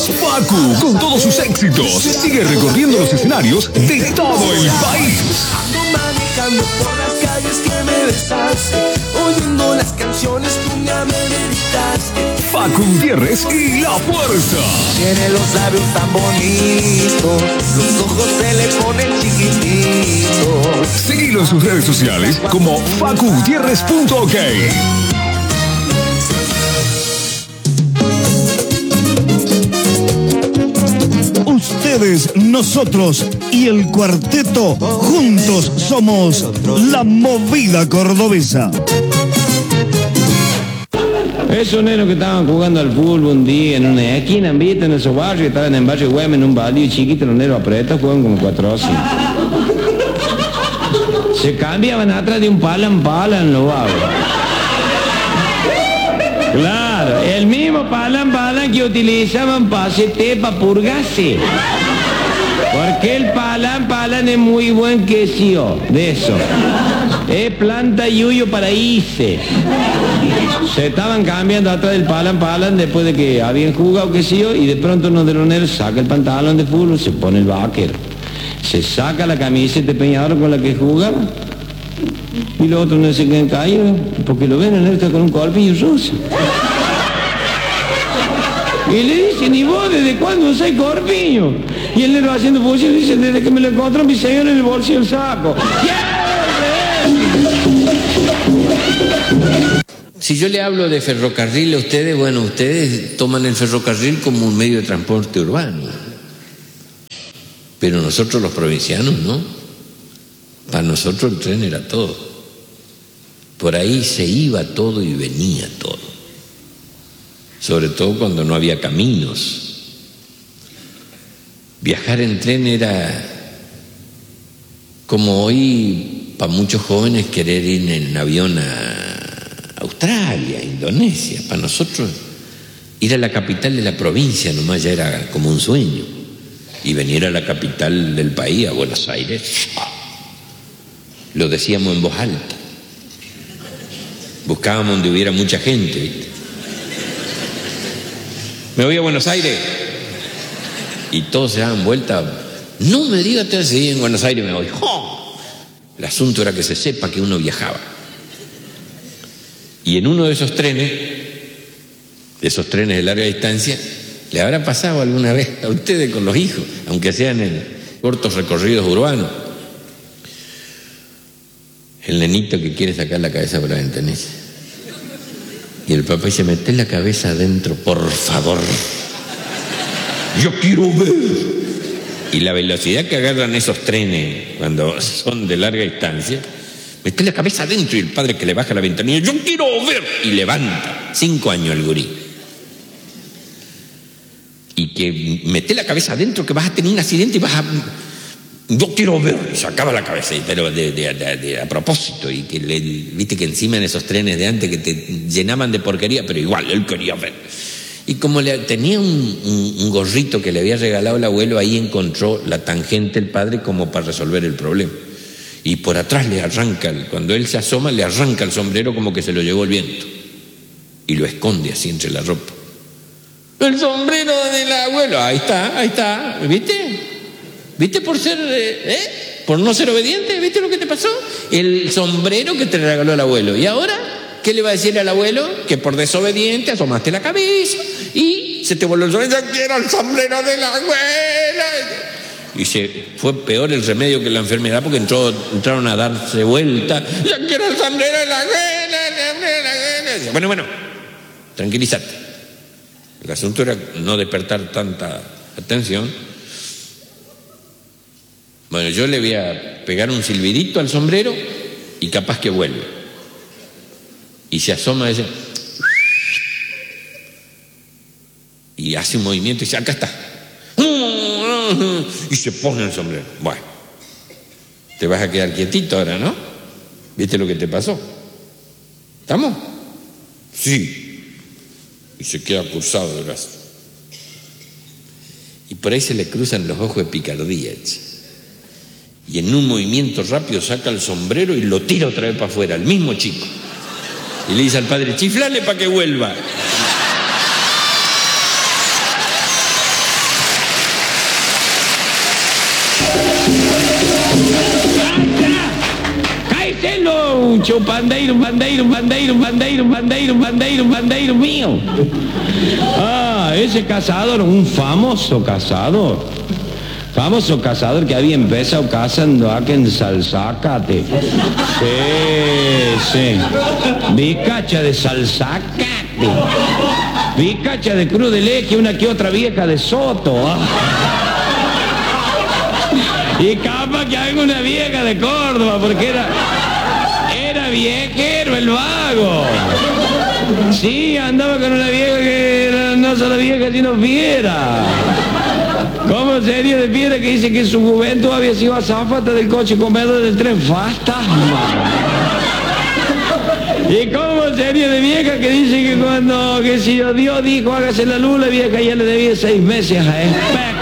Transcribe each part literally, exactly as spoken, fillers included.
Facu, con todos sus éxitos, sigue recorriendo los escenarios de todo el país. Ando manejando por las calles que me besaste, oyendo las canciones tú me ameritaste. Facu Gutiérrez y La Fuerza. Tiene los labios tan bonitos, los ojos se le ponen chiquititos. Síguelo en sus redes sociales como facu gutierrez punto ok. Ustedes, nosotros y el cuarteto, juntos somos La Movida Cordobesa. Esos nenos que estaban jugando al fútbol un día en una esquina, ¿viste? En esos barrios, estaban en barrio Güemes, en un baldío chiquito, los nenos apretados, jugaban como cuatro o cinco. Se cambiaban atrás de un palan palan, lo hago. Claro, el mismo palan palan que utilizaban para hacer té, para purgarse. Porque el palan palan es muy buen quesillo, de eso. Es planta yuyo paraíse. Se estaban cambiando atrás del palan palan después de que habían jugado quesillo y de pronto uno de los nenos saca el pantalón de fútbol, se pone el vaquero. Se saca la camiseta de Peñador con la que jugaba y los otros no se quedan caídos porque lo ven, él está con un corpillo rosa. Y le dicen, ¿y vos desde cuándo usás corpiño? Y el negro haciendo fusión dice, desde que me lo encontró mi señor en el bolsillo del saco. Si yo le hablo de ferrocarril a ustedes, bueno, ustedes toman el ferrocarril como un medio de transporte urbano. Pero nosotros los provincianos, ¿no? Para nosotros el tren era todo. Por ahí se iba todo y venía todo. Sobre todo cuando no había caminos. Viajar en tren era como hoy para muchos jóvenes querer ir en avión a Australia, a Indonesia. Para nosotros ir a la capital de la provincia nomás ya era como un sueño. Y venir a la capital del país, a Buenos Aires, lo decíamos en voz alta. Buscábamos donde hubiera mucha gente, ¿viste? Me voy a Buenos Aires. Y todos se daban vuelta. No me digas, te sí, en Buenos Aires me voy. ¡Oh! El asunto era que se sepa que uno viajaba. Y en uno de esos trenes, de esos trenes de larga distancia, ¿le habrá pasado alguna vez a ustedes con los hijos, aunque sean en cortos recorridos urbanos? El nenito que quiere sacar la cabeza por la ventanilla. Y el papá dice, mete la cabeza adentro, por favor. Yo quiero ver. Y la velocidad que agarran esos trenes cuando son de larga distancia, mete la cabeza adentro y el padre que le baja la ventanilla, yo quiero ver. Y levanta. Cinco años el gurí. Y que mete la cabeza adentro que vas a tener un accidente y vas a... Yo quiero ver. Y sacaba la cabeza, pero de, de, de, de, a propósito. Y que le, viste que encima en esos trenes de antes que te llenaban de porquería, pero igual, él quería ver. Y como le, tenía un, un, un gorrito que le había regalado el abuelo, ahí encontró la tangente el padre como para resolver el problema. Y por atrás le arranca, cuando él se asoma, le arranca el sombrero como que se lo llevó el viento. Y lo esconde así entre la ropa. El sombrero del abuelo, ahí está, ahí está, ¿viste? ¿Viste por ser, eh? Por no ser obediente? ¿Viste lo que te pasó? El sombrero que te regaló el abuelo. ¿Y ahora qué le va a decir al abuelo? Que por desobediente asomaste la cabeza y se te volvió el sombrero. Yo quiero el sombrero de la abuela. Y se fue peor el remedio que la enfermedad porque entró, entraron a darse vuelta. Yo quiero el sombrero de la abuela. Bueno, bueno, tranquilízate. El asunto era no despertar tanta atención. Bueno, yo le voy a pegar un silbidito al sombrero y capaz que vuelve. Y se asoma ese y hace un movimiento y dice, acá está. Y se pone el sombrero. Bueno, te vas a quedar quietito ahora, ¿no? ¿Viste lo que te pasó? ¿Estamos? Sí. Y se queda cruzado de brazos. Y por ahí se le cruzan los ojos de picardía. Y en un movimiento rápido saca el sombrero y lo tira otra vez para afuera, el mismo chico. Y le dice al padre, chiflale para que vuelva. ese es lo chupandeiro, un bandeiro, un bandeiro, un bandeiro, un bandeiro, un bandeiro, un bandeiro mío. Ah, ese cazador, un famoso cazador. Famoso cazador que había empezado cazando aquí en Salzacate. Sí, sí. Bicacha de Salzacate. Bicacha de Cruz de Leche, una que otra vieja de Soto. ¿Ah? Y capaz que alguna vieja de Córdoba, porque era, era viejero el vago. Sí, andaba con una vieja que era no solo vieja, sino fiera. ¿Cómo sería de fiera que dice que su juventud había sido azafata del coche comedor del tren fantasma? ¿Y cómo sería de vieja que dice que cuando, que si Dios dijo hágase la luz, la vieja ya le debía seis meses a Espec?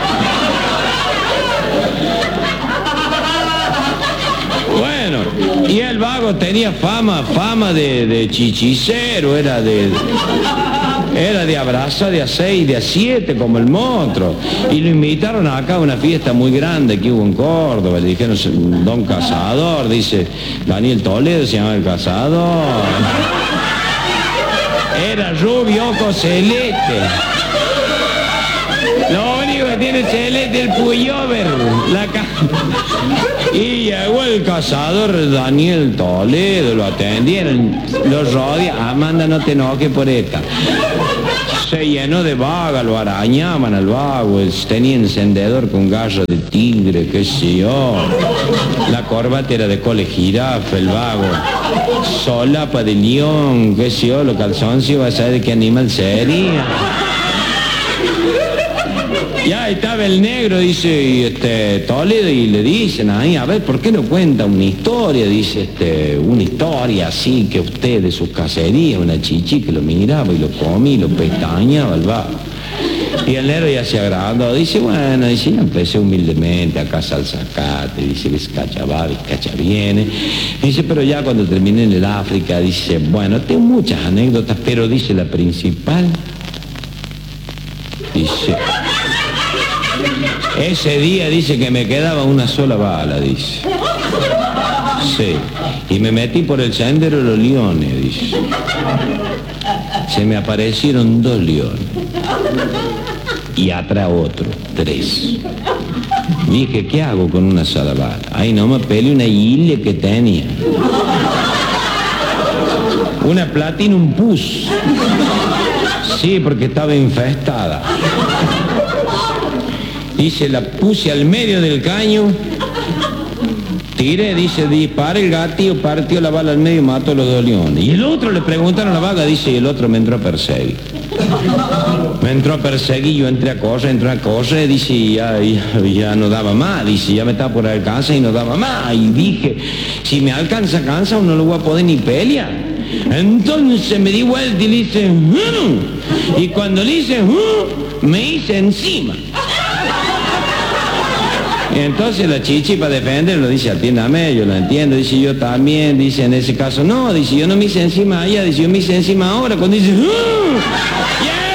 Bueno, y el vago tenía fama, fama de, de chichicero, era de... Era de abraza de a seis, de a siete, como el monstruo. Y lo invitaron acá a una fiesta muy grande que hubo en Córdoba. Le dijeron, don Cazador, dice, Daniel Toledo se llama el Cazador. Era rubio, ojo celeste. Lo único que tiene celeste es el puyover. La ca... Y llegó el Cazador Daniel Toledo, lo atendieron, lo rodearon. Amanda, no te enojes por esta. Se llenó de vaga, lo arañaban al vago, tenía encendedor con garra de tigre, qué sé yo. La corbata era de cole jirafa, el vago. Solapa de león, qué sé yo, los calzoncillos, vas a saber de qué animal sería. Ya estaba el negro, dice, y este, Toledo, y le dicen ahí, a ver, ¿por qué no cuenta una historia? Dice, este, una historia así que usted de su cacería, una chichi que lo miraba y lo comía y lo pestañaba, el vago. Y el negro ya se agradó, dice, bueno, dice, ya empecé humildemente acá al Zacate, dice, Vizcacha va, Vizcacha viene. Dice, pero ya cuando terminé en el África, dice, bueno, tengo muchas anécdotas, pero dice, la principal, dice... Ese día dice que me quedaba una sola bala, dice. Sí. Y me metí por el sendero de los leones, dice. Se me aparecieron dos leones. Y atrás otro, tres. Dije, ¿qué hago con una sola bala? Ay, no me peleé una isla que tenía. Una Platinum Pus. Sí, porque estaba infestada. Dice, la puse al medio del caño, tiré, dice, dispara el gatillo, partió la bala al medio y mató a los dos leones. Y el otro le preguntaron a la vaga, dice, y el otro me entró a perseguir. Me entró a perseguir, yo entré a correr, entré a correr, dice, y ya, ya, ya no daba más, dice, ya me estaba por alcanzar y no daba más. Y dije, si me alcanza, cansa, no lo voy a poder ni pelear. Entonces me di vuelta y le hice, ¡hum! Y cuando le hice, ¡hum!, me hice encima. Y entonces la chichi, para defenderlo, dice, atiéndame, yo lo entiendo, dice, yo también, dice, en ese caso, no, dice, yo no me hice encima a ella, dice, yo me hice encima ahora, cuando dice, ¡hum! Yeah.